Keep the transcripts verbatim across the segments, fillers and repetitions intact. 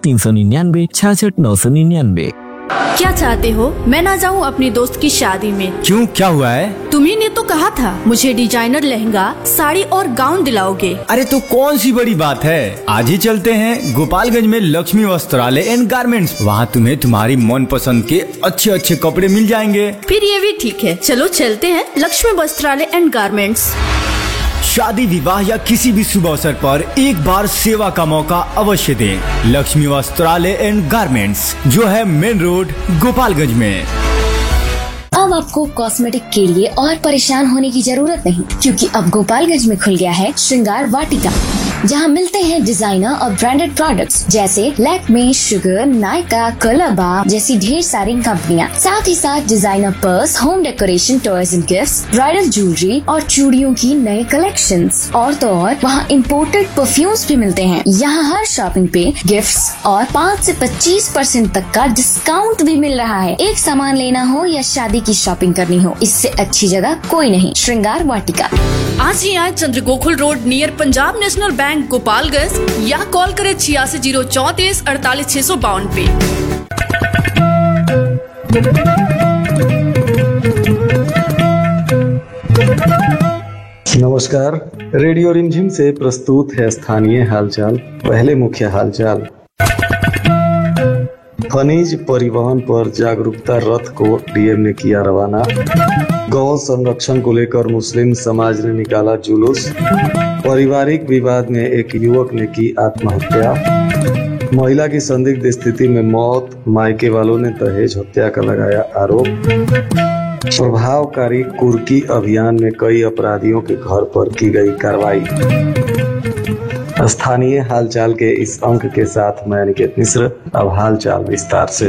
तीन सौ निन्यानवे छियासठ नौ सौ निन्यानवे। क्या चाहते हो मैं ना जाऊँ अपनी दोस्त की शादी में? क्यों, क्या हुआ है? तुम्ही ने तो कहा था मुझे डिजाइनर लहंगा, साड़ी और गाउन दिलाओगे। अरे तो कौन सी बड़ी बात है, आज ही चलते हैं गोपालगंज में लक्ष्मी वस्त्रालय एंड गारमेंट्स। वहाँ तुम्हें तुम्हारी मन पसंद के अच्छे अच्छे कपड़े मिल जाएंगे। फिर ये भी ठीक है, चलो चलते हैं लक्ष्मी वस्त्रालय एंड गारमेंट्स। शादी विवाह या किसी भी शुभ अवसर पर एक बार सेवा का मौका अवश्य दें। लक्ष्मी वस्त्रालय एंड गारमेंट्स जो है मेन रोड गोपालगंज में। अब आपको कॉस्मेटिक के लिए और परेशान होने की जरूरत नहीं, क्योंकि अब गोपालगंज में खुल गया है श्रृंगार वाटिका, जहां मिलते हैं डिजाइनर और ब्रांडेड प्रोडक्ट्स जैसे लैक्मे, शुगर, नायका, कलरबा जैसी ढेर सारी कंपनियां। साथ ही साथ designer purse, home decoration, toys and gifts, bridal jewellery और चूड़ियों की नए कलेक्शंस। और तो और वहां इम्पोर्टेड परफ्यूम्स भी मिलते हैं। यहाँ हर शॉपिंग पे गिफ्ट्स और पाँच से पच्चीस परसेंट तक का डिस्काउंट भी मिल रहा है। एक सामान लेना हो या शादी की शॉपिंग करनी हो, इससे अच्छी जगह कोई नहीं। श्रृंगार वाटिका। आज ही आए चंद्र Gokul road near Punjab national bank Gopalganj, या कॉल करें छियासी जीरो चौतीस अड़तालीस छह सौ बावन पे। नमस्कार, रेडियो रिमझिम से प्रस्तुत है स्थानीय हालचाल। पहले मुख्य हालचाल। खनिज परिवहन पर जागरूकता रथ को डीएम ने किया रवाना। गौ संरक्षण को लेकर मुस्लिम समाज ने निकाला जुलूस। पारिवारिक विवाद में एक युवक ने की आत्महत्या। महिला की संदिग्ध स्थिति में मौत, मायके वालों ने दहेज हत्या का लगाया आरोप। प्रभावकारी कुर्की अभियान में कई अपराधियों के घर पर की गई कार्रवाई। स्थानीय हालचाल के इस अंक के साथ मैं अनिकेत मिश्र। अब हालचाल विस्तार से।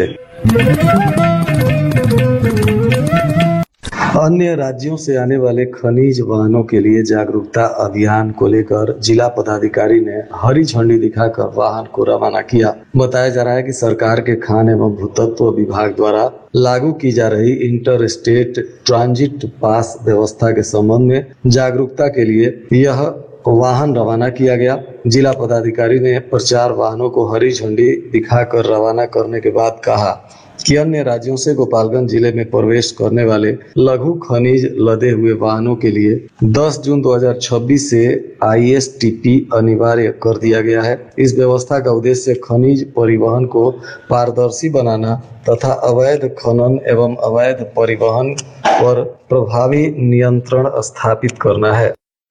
अन्य राज्यों से आने वाले खनिज वाहनों के लिए जागरूकता अभियान को लेकर जिला पदाधिकारी ने हरी झंडी दिखाकर वाहन को रवाना किया। बताया जा रहा है कि सरकार के खान एवं भूतत्व विभाग द्वारा लागू की जा रही इंटर स्टेट ट्रांजिट पास व्यवस्था के संबंध में जागरूकता के लिए यह वाहन रवाना किया गया। जिला पदाधिकारी ने प्रचार वाहनों को हरी झंडी दिखाकर रवाना करने के बाद कहा कि अन्य राज्यों से गोपालगंज जिले में प्रवेश करने वाले लघु खनिज लदे हुए वाहनों के लिए दस जून दो हज़ार छब्बीस से आई एस टी पी अनिवार्य कर दिया गया है। इस व्यवस्था का उद्देश्य खनिज परिवहन को पारदर्शी बनाना तथा अवैध खनन एवं अवैध परिवहन पर प्रभावी नियंत्रण स्थापित करना है।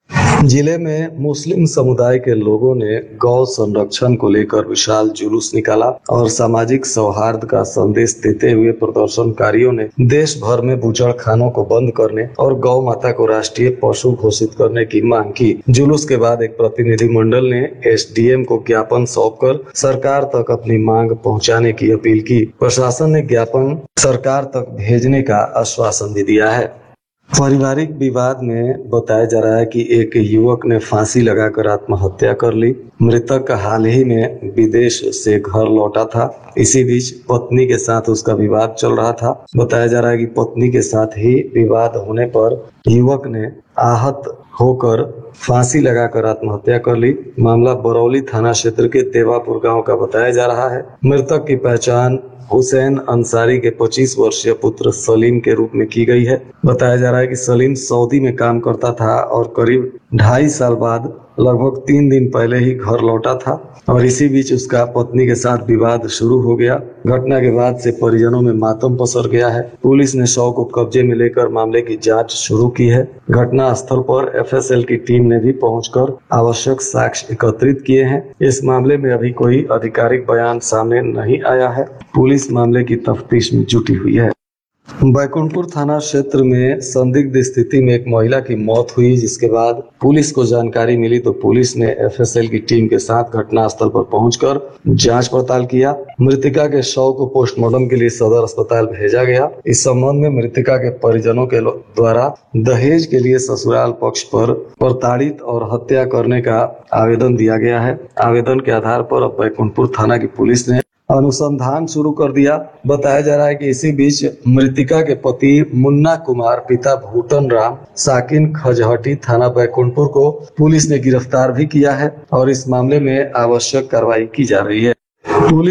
जिले में मुस्लिम समुदाय के लोगों ने गौ संरक्षण को लेकर विशाल जुलूस निकाला और सामाजिक सौहार्द का संदेश देते हुए प्रदर्शनकारियों ने देश भर में बूचड़खानों को बंद करने और गौ माता को राष्ट्रीय पशु घोषित करने की मांग की। जुलूस के बाद एक प्रतिनिधि मंडल ने एस डी एम को ज्ञापन सौंपकर सरकार तक अपनी मांग पहुँचाने की अपील की। प्रशासन ने ज्ञापन सरकार तक भेजने का आश्वासन भी दिया है। पारिवारिक विवाद में बताया जा रहा है कि एक युवक ने फांसी लगाकर आत्महत्या कर ली। मृतक हाल ही में विदेश से घर लौटा था। इसी बीच पत्नी के साथ उसका विवाद चल रहा था। बताया जा रहा है कि पत्नी के साथ ही विवाद होने पर युवक ने आहत होकर फांसी लगाकर आत्महत्या कर ली। मामला बरौली थाना क्षेत्र के देवापुर गांव का बताया जा रहा है। मृतक की पहचान हुसैन अंसारी के पच्चीस वर्षीय पुत्र सलीम के रूप में की गई है। बताया जा रहा है कि सलीम सऊदी में काम करता था और करीब ढाई साल बाद लगभग तीन दिन पहले ही घर लौटा था और इसी बीच उसका पत्नी के साथ विवाद शुरू हो गया। घटना के बाद से परिजनों में मातम पसर गया है। पुलिस ने शव को कब्जे में लेकर मामले की जांच शुरू की है। घटना स्थल पर एफ एस एल की टीम ने भी पहुंचकर आवश्यक साक्ष्य एकत्रित किए हैं। इस मामले में अभी कोई आधिकारिक बयान सामने नहीं आया है। पुलिस मामले की तफ्तीश में जुटी हुई है। बैकुंठपुर थाना क्षेत्र में संदिग्ध स्थिति में एक महिला की मौत हुई, जिसके बाद पुलिस को जानकारी मिली तो पुलिस ने एफ एस एल की टीम के साथ घटना स्थल पर पहुंचकर जांच पड़ताल किया। मृतिका के शव को पोस्टमार्टम के लिए सदर अस्पताल भेजा गया। इस संबंध में मृतिका के परिजनों के द्वारा दहेज के लिए ससुराल पक्ष पर प्रताड़ित और हत्या करने का आवेदन दिया गया है। आवेदन के आधार पर अब बैकुंठपुर थाना की पुलिस ने अनुसंधान शुरू कर दिया। बताया जा रहा है कि इसी बीच मृतिका के पति मुन्ना कुमार पिता भूटन राम साकिन खजहटी थाना बैकुंठपुर को पुलिस ने गिरफ्तार भी किया है और इस मामले में आवश्यक कार्रवाई की जा रही है। पुलिस